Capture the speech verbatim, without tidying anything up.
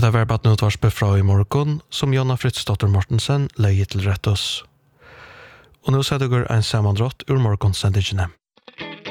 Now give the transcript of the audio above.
Hetta var bat nutvarspe fra i morgon, som Jonna Fritzdotter Mortensen leie til rett oss. Og nå setter jeg en sammandrott ur morgonsendingene.